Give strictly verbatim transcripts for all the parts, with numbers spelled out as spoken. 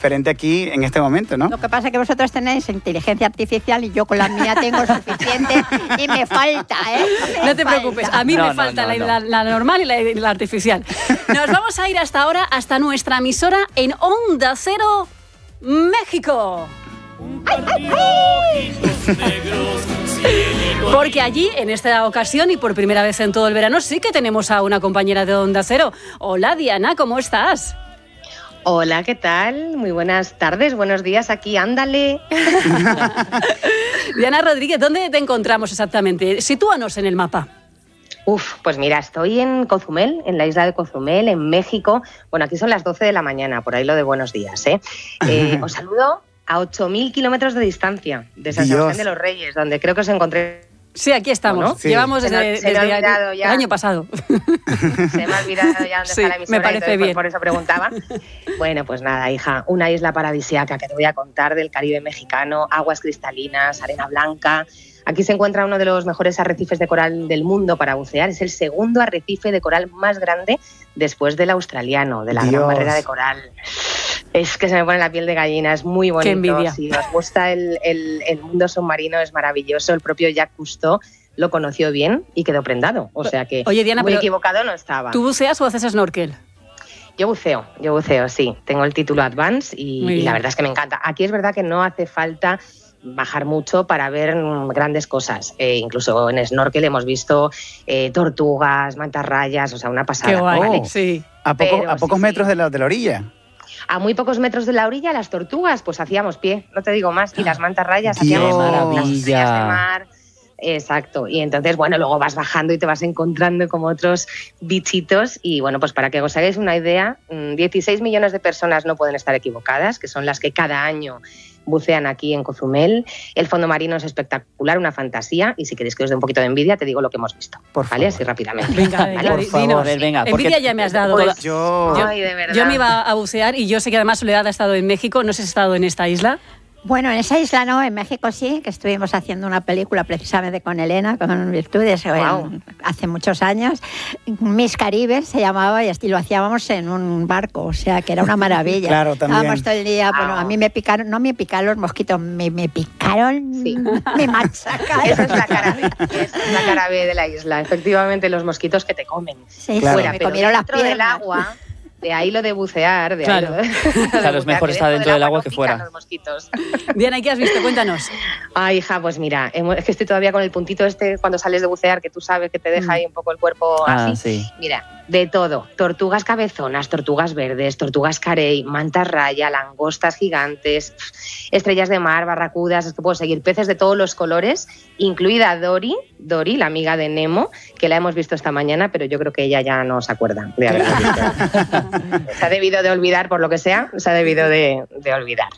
diferente aquí en este momento, ¿no? Lo que pasa es que vosotros tenéis inteligencia artificial y yo con la mía tengo suficiente y me falta, ¿eh? Me no te falta. preocupes, a mí No, me no, falta no, la, no. La, la normal y la, la artificial. Nos vamos a ir hasta ahora, hasta nuestra emisora en Onda Cero, México. Porque allí, en esta ocasión y por primera vez en todo el verano, sí que tenemos a una compañera de Onda Cero. Hola, Diana, ¿cómo estás? Hola, ¿qué tal? Muy buenas tardes, buenos días aquí, ándale. Diana Rodríguez, ¿dónde te encontramos exactamente? Sitúanos en el mapa. Uf, pues mira, estoy en Cozumel, en la isla de Cozumel, en México. Bueno, aquí son las doce de la mañana, por ahí lo de buenos días, ¿eh? eh os saludo a ocho mil kilómetros de distancia de San Dios. Sebastián de los Reyes, donde creo que os encontré. Sí, aquí estamos. ¿No? Sí. Llevamos Se me- desde, se me ha desde olvidado el ya. año pasado. Se me ha olvidado ya dónde Sí, está la emisora, me parece entonces, pues, bien. por eso preguntaba. Bueno, pues nada, hija, una isla paradisíaca que te voy a contar del Caribe mexicano, aguas cristalinas, arena blanca. Aquí se encuentra uno de los mejores arrecifes de coral del mundo para bucear. Es el segundo arrecife de coral más grande después del australiano, de la Dios. Gran Barrera de Coral. Es que se me pone la piel de gallina, es muy bonito. Qué envidia. Si os gusta el, el, el mundo submarino, es maravilloso. El propio Jacques Cousteau lo conoció bien y quedó prendado. O sea que Oye, Diana, muy pero equivocado no estaba. ¿tú buceas o haces snorkel? Yo buceo, yo buceo, sí. Tengo el título Advance y, Muy y bien. la verdad es que me encanta. Aquí es verdad que no hace falta bajar mucho para ver mm, grandes cosas. Eh, incluso en snorkel hemos visto eh, tortugas, mantarrayas, o sea, una pasada. Qué guay, ¿vale? Oh. sí. A, poco, Pero a pocos sí, metros sí. de la, de la orilla. A muy pocos metros de la orilla, las tortugas, pues hacíamos pie, no te digo más. Y las mantarrayas Dios. hacíamos ¡Qué las maravilla! estrellas de mar. Exacto. Y entonces, bueno, luego vas bajando y te vas encontrando como otros bichitos. Y bueno, pues para que os hagáis una idea, dieciséis millones de personas no pueden estar equivocadas, que son las que cada año bucean aquí en Cozumel. El fondo marino es espectacular, una fantasía. Y si queréis que os dé un poquito de envidia, te digo lo que hemos visto. Por ¿Vale? favor. Así rápidamente. Venga, ¿Vale? venga, Por di- favor, dinos. a ver, venga, porque- Envidia ya me has dado. Pues, Yo... Ay, de verdad. Yo me iba a bucear y yo sé que además Soledad ha estado en México. No sé si has estado en esta isla. Bueno, en esa isla no, en México sí, que estuvimos haciendo una película precisamente con Elena, con Virtudes, Guau. en- hace muchos años. Miss Caribe se llamaba y así lo hacíamos en un barco, o sea que era una maravilla. Claro, también. Estábamos todo el día, bueno, Ah. a mí me picaron, no me picaron los mosquitos, me, me picaron, Sí. me machacaron. Esa es la cara B, esa es la cara B de la isla. Efectivamente, los mosquitos que te comen. Sí, Claro. sí, Fuera, me pero comieron las dentro del piernas. agua, de ahí lo de bucear, de Claro. ahí lo de, lo de Claro, es bucear, mejor que estar dentro del agua no que pican fuera. los mosquitos. Diana, ¿y qué has visto? Cuéntanos. Ay, hija, pues mira, hemos- es que estoy todavía con el puntito este cuando sales de bucear, que tú sabes que te deja ahí un poco el cuerpo Ah, así. sí. Mira, de todo. Tortugas cabezonas, tortugas verdes, tortugas carey, mantas raya, langostas gigantes, estrellas de mar, barracudas, es que puedo seguir, peces de todos los colores, incluida Dory, Dory, la amiga de Nemo, que la hemos visto esta mañana, pero yo creo que ella ya no se acuerda de haberla visto. Se ha debido de olvidar, por lo que sea, se ha debido de, de olvidar.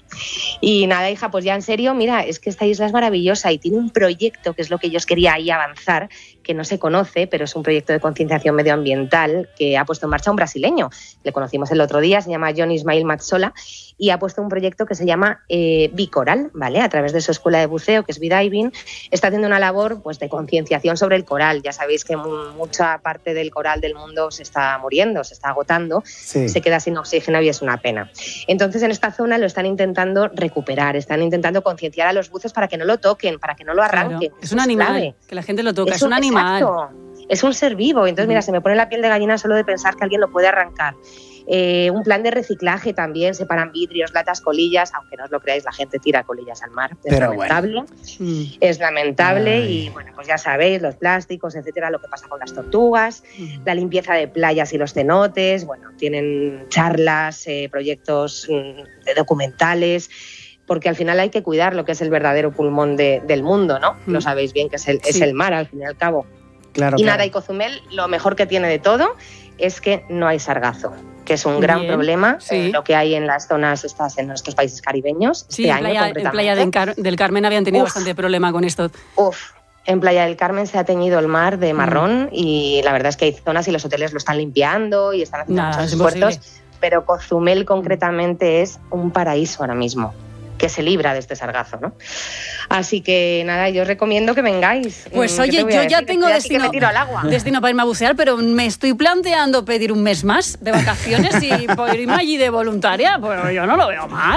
Y nada, hija, pues ya en serio, mira, es que esta isla es maravillosa y tiene un proyecto, que es lo que yo os quería ahí avanzar, que no se conoce, pero es un proyecto de concienciación medioambiental que ha puesto en marcha un brasileño. Le conocimos el otro día, se llama John Ismail Matsola, y ha puesto un proyecto que se llama eh, Bicoral, ¿vale? A través de su escuela de buceo, que es B-Diving, está haciendo una labor pues, de concienciación sobre el coral. Ya sabéis que mu- mucha parte del coral del mundo se está muriendo, se está agotando, Sí. se queda sin oxígeno y es una pena. Entonces, en esta zona lo están intentando recuperar, están intentando concienciar a los buces para que no lo toquen, para que no lo arranquen. Claro. Es un animal, clave. que la gente lo toca. Es un animal. Exacto, es un ser vivo. Entonces, mira, se me pone la piel de gallina solo de pensar que alguien lo puede arrancar. Eh, un plan de reciclaje también, separan vidrios, latas, colillas, aunque no os lo creáis, la gente tira colillas al mar, es Pero lamentable, Mm. es lamentable Ay. y bueno, pues ya sabéis, los plásticos, etcétera, lo que pasa con las tortugas, Mm. la limpieza de playas y los cenotes, bueno, tienen charlas, eh, proyectos mm, de documentales, porque al final hay que cuidar lo que es el verdadero pulmón de- del mundo, ¿no? Mm. Lo sabéis bien, que es el, es Sí. el mar, al fin y al cabo. Claro, Y claro. nada, y Cozumel, lo mejor que tiene de todo es que no hay sargazo, que es un gran Bien, problema, sí. eh, lo que hay en las zonas estas, en nuestros países caribeños. Sí, este en año Playa, en concretamente. Playa del, Car- del Carmen habían tenido Uf. bastante problema con esto. Uf, en Playa del Carmen se ha teñido el mar de marrón y la verdad es que hay zonas y los hoteles lo están limpiando y están haciendo Nada, muchos es esfuerzos, imposible. pero Cozumel concretamente es un paraíso ahora mismo, que se libra de este sargazo, ¿no? Así que nada, yo os recomiendo que vengáis. Pues Mm, ¿qué oye, te voy a yo ya decir? tengo Estoy aquí que destino, me tiro al agua. destino para irme a bucear, pero me estoy planteando pedir un mes más de vacaciones y por irme allí de voluntaria, pues yo no lo veo mal.